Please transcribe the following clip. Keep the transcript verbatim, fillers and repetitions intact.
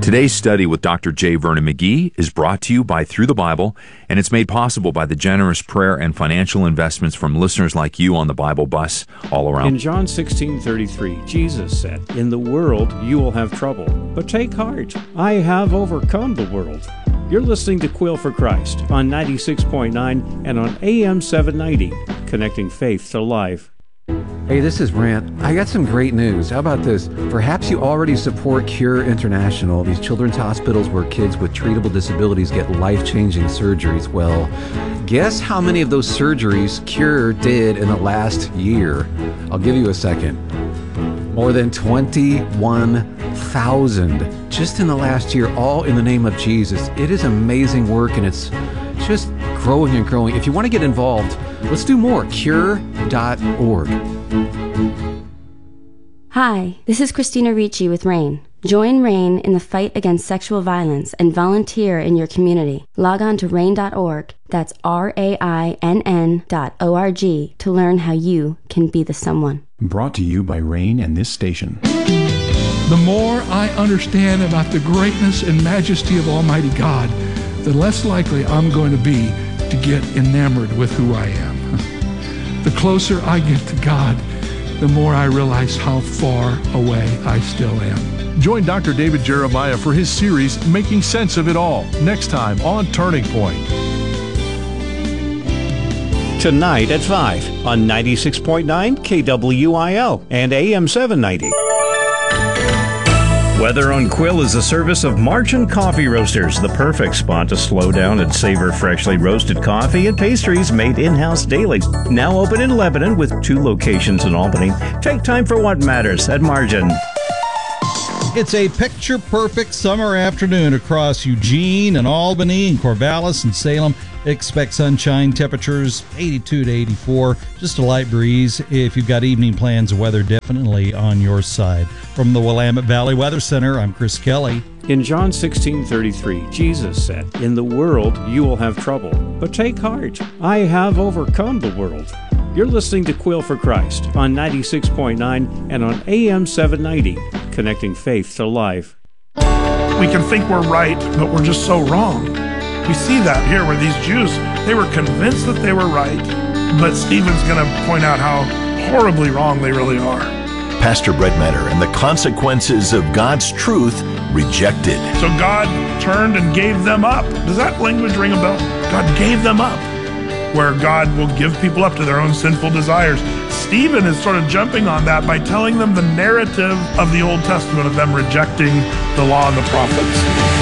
Today's study with Doctor J. Vernon McGee is brought to you by Through the Bible, and it's made possible by the generous prayer and financial investments from listeners like you on the Bible bus all around. In John sixteen thirty-three, Jesus said, "In the world you will have trouble, but take heart. I have overcome the world." You're listening to Quill for Christ on ninety-six point nine and on A M seven ninety, connecting faith to life. Hey, this is Brant. I got some great news. How about this? Perhaps you already support Cure International, these children's hospitals where kids with treatable disabilities get life-changing surgeries. Well, guess how many of those surgeries Cure did in the last year? I'll give you a second. More than twenty-one thousand just in the last year, all in the name of Jesus. It is amazing work, and it's just growing and growing. If you want to get involved, let's do more. Cure dot org. Hi, this is Christina Ricci with RAIN. Join RAIN in the fight against sexual violence and volunteer in your community. Log on to rain dot org, that's R A I N N dot O R G, to learn how you can be the someone. Brought to you by RAIN and this station. The more I understand about the greatness and majesty of Almighty God, the less likely I'm going to be to get enamored with who I am. The closer I get to God, the more I realize how far away I still am. Join Doctor David Jeremiah for his series, Making Sense of It All, next time on Turning Point. Tonight at five on ninety-six point nine K W I L and A M seven ninety. Weather on Quill is a service of Marchand Coffee Roasters, the perfect spot to slow down and savor freshly roasted coffee and pastries made in-house daily. Now open in Lebanon with two locations in Albany. Take time for what matters at Marchand. It's a picture-perfect summer afternoon across Eugene and Albany and Corvallis and Salem. Expect sunshine, temperatures eighty-two to eighty-four, just a light breeze. If you've got evening plans, weather definitely on your side. From the Willamette Valley Weather Center, I'm Chris Kelly. In John sixteen thirty-three, Jesus said, "In the world you will have trouble, but take heart. I have overcome the world." You're listening to Quill for Christ on ninety-six point nine and on A M seven ninety, connecting faith to life. We can think we're right, but we're just so wrong. We see that here where these Jews, they were convinced that they were right, but Stephen's going to point out how horribly wrong they really are. Pastor Brett Metter and the consequences of God's truth rejected. So God turned and gave them up. Does that language ring a bell? God gave them up, where God will give people up to their own sinful desires. Stephen is sort of jumping on that by telling them the narrative of the Old Testament of them rejecting the law and the prophets.